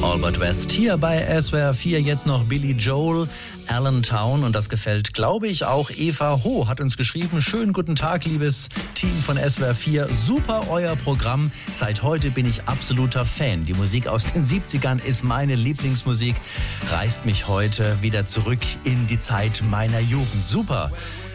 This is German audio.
Albert West hier bei SWR 4. Jetzt noch Billy Joel, Allentown. Und das gefällt, glaube ich, auch Eva Ho hat uns geschrieben. Schönen guten Tag, liebes Team von SWR 4. Super euer Programm. Seit heute bin ich absoluter Fan. Die Musik aus den 70ern ist meine Lieblingsmusik. Reißt mich heute wieder zurück in die Zeit meiner Jugend. Super.